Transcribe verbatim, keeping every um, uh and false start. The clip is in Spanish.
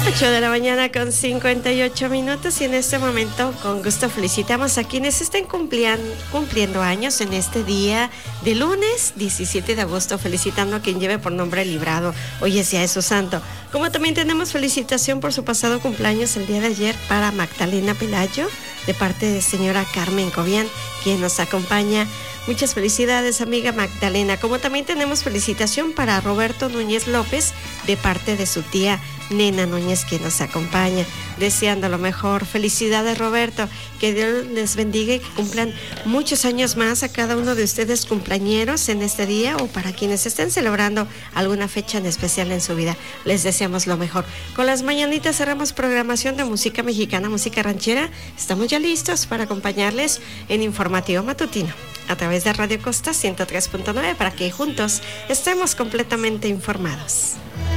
ocho de la mañana con cincuenta y ocho minutos y en este momento con gusto felicitamos a quienes estén cumpliendo, cumpliendo años en este día de lunes diecisiete de agosto, felicitando a quien lleve por nombre Librado. Hoy es día de su santo. Como también tenemos felicitación por su pasado cumpleaños el día de ayer para Magdalena Pelayo, de parte de señora Carmen Cobian, quien nos acompaña. Muchas felicidades, amiga Magdalena. Como también tenemos felicitación para Roberto Núñez López, de parte de su tía Nena Núñez, quien nos acompaña, deseando lo mejor. Felicidades, Roberto, que Dios les bendiga y que cumplan muchos años más a cada uno de ustedes cumpleañeros en este día, o para quienes estén celebrando alguna fecha en especial en su vida. Les deseamos lo mejor. Con las mañanitas cerramos programación de música mexicana, música ranchera. Estamos ya listos para acompañarles en Informativo Matutino a través de Radio Costa ciento tres punto nueve para que juntos estemos completamente informados.